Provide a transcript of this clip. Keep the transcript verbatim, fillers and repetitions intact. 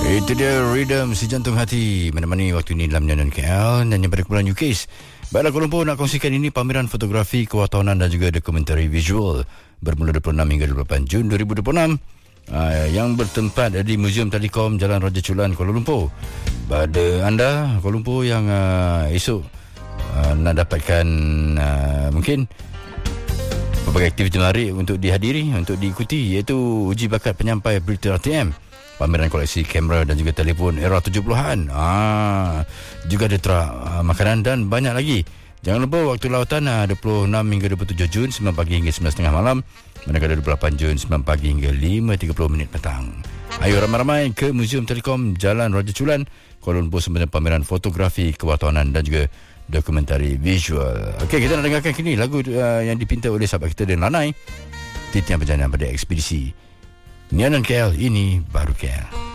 Itu dia Rhythm si jantung hati menemani waktu ini dalam Nyanan K L dan pada kumpulan U K S. Baiklah, Kuala Lumpur nak kongsikan ini pameran fotografi, kewartawanan dan juga dokumentari visual bermula dua puluh enam hingga dua puluh lapan Jun dua ribu dua puluh enam uh, yang bertempat di Museum Telekom Jalan Raja Chulan, Kuala Lumpur. Pada anda Kuala Lumpur yang uh, esok uh, nak dapatkan uh, mungkin berbagai aktiviti menarik untuk dihadiri, untuk diikuti, iaitu uji bakat penyampai berita R T M, pameran koleksi kamera dan juga telefon era tujuh puluhan. Ah, juga ada terak uh, makanan dan banyak lagi. Jangan lupa waktu lautan uh, dua puluh enam hingga dua puluh tujuh Jun sembilan pagi hingga sembilan tiga puluh malam. Manakala dua puluh lapan Jun sembilan pagi hingga lima tiga puluh minit petang. Ayo ramai-ramai ke Museum Telekom Jalan Raja Chulan, Kuala Lumpur sempena pameran fotografi, kewartawanan dan juga dokumentari visual. Okey, kita nak dengarkan kini lagu uh, yang dipinta oleh sahabat kita Dan Lanai, Titian Perjalanan pada Ekspedisi Nyanan K L, ini baru K L.